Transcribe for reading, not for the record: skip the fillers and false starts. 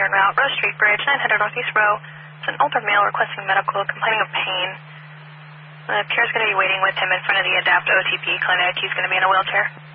en route, Rose Street Bridge, 900 Northeast Row. It's an older male requesting medical, complaining of pain. The peer's going to be waiting with him in front of the Adapt OTP clinic. He's going to be in a wheelchair.